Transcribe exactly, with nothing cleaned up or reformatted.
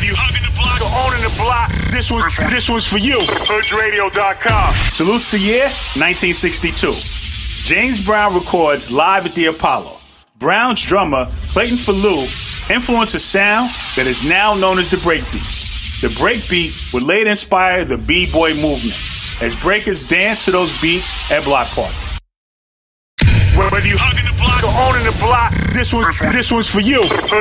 Whether you hugging the block or owning the block, this one, this one's for you. Hood Radio dot com. Salutes the year, nineteen sixty-two. James Brown records live at the Apollo. Brown's drummer, Clayton Falou, influenced a sound that is now known as the breakbeat. The breakbeat would later inspire the B-boy movement, as breakers dance to those beats at block parties. Whether you hugging the block or owning the block, this one, this one's for you.